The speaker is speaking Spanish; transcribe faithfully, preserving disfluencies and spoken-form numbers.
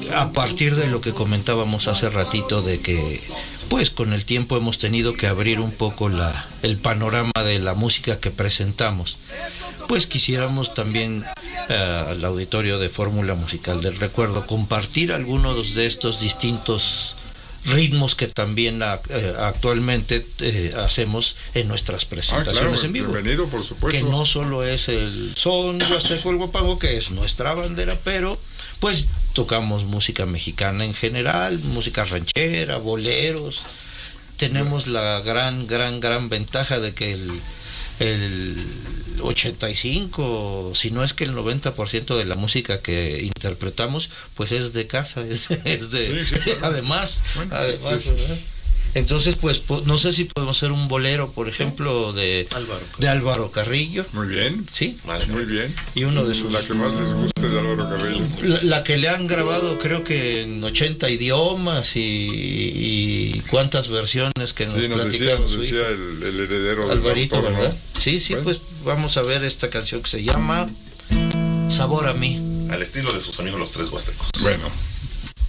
a partir de lo que comentábamos hace ratito, de que pues con el tiempo hemos tenido que abrir un poco la, el panorama de la música que presentamos, pues quisiéramos también uh, al auditorio de Fórmula Musical del Recuerdo compartir algunos de estos distintos ritmos que también eh, actualmente eh, hacemos en nuestras presentaciones ah, claro, en vivo. Bienvenido, por supuesto. Que no solo es el son huasteco, el huapango, que es nuestra bandera, pero pues tocamos música mexicana en general, música ranchera, boleros. Tenemos la gran, gran, gran ventaja de que el, el ochenta y cinco, si no es que el noventa por ciento de la música que interpretamos, pues es de casa, es, es de... Sí, sí, claro. Además, bueno, además, sí, sí, sí. Entonces, pues, no sé si podemos hacer un bolero, por ejemplo, de Álvaro, de Álvaro Carrillo. Muy bien. Sí. Muy bien. Y uno de sus... La que más les guste de Álvaro Carrillo. La, la que le han grabado, creo que en ochenta idiomas y, y cuántas versiones que nos sí, nos decía, nos decía el, el heredero Alvarito, del autor, ¿verdad? ¿no? Sí, sí, bueno. Pues vamos a ver esta canción que se llama Sabor a mí. Al estilo de sus amigos los Tres Huastecos. Bueno.